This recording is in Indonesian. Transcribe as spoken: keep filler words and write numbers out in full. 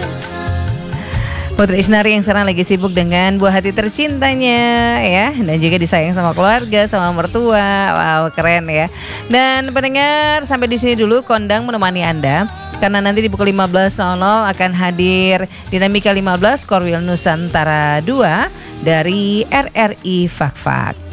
Putri Isnari yang sekarang lagi sibuk dengan buah hati tercintanya ya, dan juga disayang sama keluarga, sama mertua. Wow, keren ya. Dan pendengar, sampai di sini dulu Kondang menemani Anda, karena nanti di pukul lima belas nol nol akan hadir Dinamika lima belas Korwil Nusantara dua dari R R I Fak Fak.